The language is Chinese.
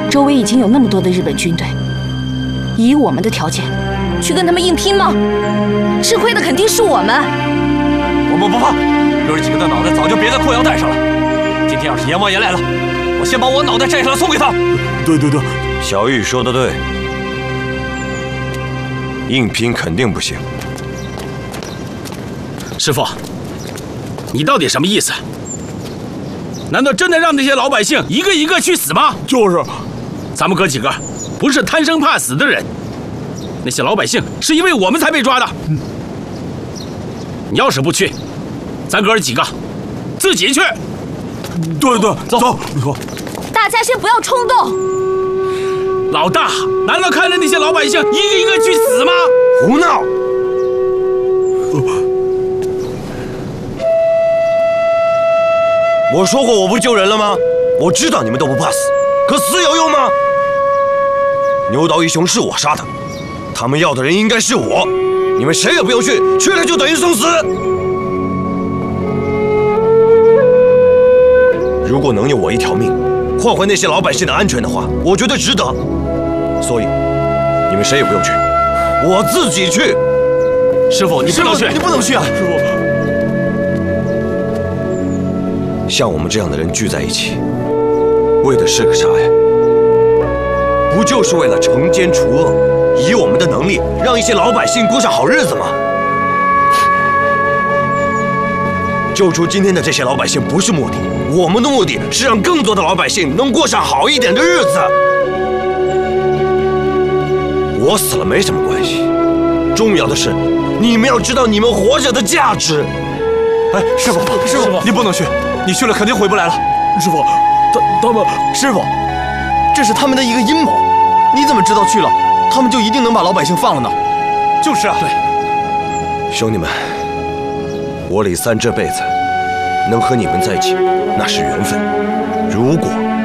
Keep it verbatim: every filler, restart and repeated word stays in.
周围已经有那么多的日本军队，以我们的条件，去跟他们硬拼吗？吃亏的肯定是我们。 我们不怕，哥儿几个的脑袋早就别在裤腰带上了。今天要是阎王爷来了，我先把我脑袋摘下来送给他。 对对对， 小玉说的对，硬拼肯定不行。 师傅，你到底什么意思？难道真的让那些老百姓一个一个去死吗？ 就是， 咱们哥几个不是贪生怕死的人，那些老百姓是因为我们才被抓的。嗯，你要是不去，咱哥儿几个自己去。 对对，走走，你说。 大家先不要冲动。 老大，难道看着那些老百姓一个一个去死吗？ 胡闹！我说过我不救人了吗？我知道你们都不怕死，可死有用吗？牛岛一雄是我杀的，他们要的人应该是我，你们谁也不用去，去了就等于送死。如果能用我一条命换回那些老百姓的安全的话，我觉得值得。所以，你们谁也不用去，我自己去。 师傅，你不能去， 你不能去啊！师傅。 像我们这样的人聚在一起，为的是个啥呀？不就是为了惩奸除恶，以我们的能力让一些老百姓过上好日子吗？救出今天的这些老百姓不是目的，我们的目的是让更多的老百姓能过上好一点的日子。我死了没什么关系，重要的是你们要知道你们活着的价值。 哎，师傅，师傅，你不能去，你去了肯定回不来了。 师傅，他他们，师傅，这是他们的一个阴谋。你怎么知道去了，他们就一定能把老百姓放了呢？ 就是啊，对。 兄弟们，我李三这辈子能和你们在一起，那是缘分。如果